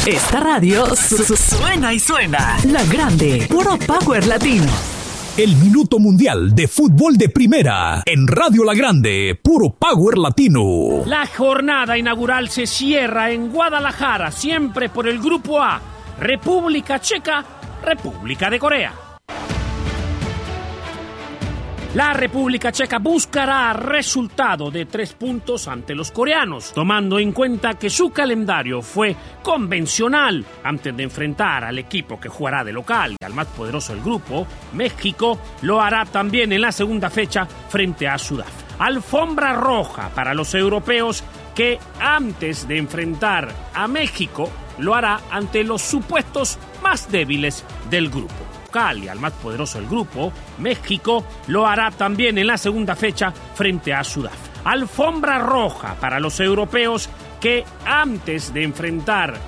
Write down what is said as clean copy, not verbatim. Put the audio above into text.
Esta radio suena y suena. La Grande, puro Power Latino. El Minuto Mundial de Fútbol de Primera en Radio La Grande, puro Power Latino. La jornada inaugural se cierra en Guadalajara, siempre por el Grupo A. República Checa, República de Corea. La República Checa buscará resultado de 3 puntos ante los coreanos, tomando en cuenta que su calendario fue convencional. Antes de enfrentar al equipo que jugará de local y al más poderoso del grupo, México lo hará también en la segunda fecha frente a Sudáfrica. Alfombra roja para los europeos que antes de enfrentar a México lo hará ante los supuestos más débiles del grupo. Y al más poderoso del grupo, México lo hará también en la segunda fecha frente a Sudáfrica. Alfombra roja para los europeos que antes de enfrentar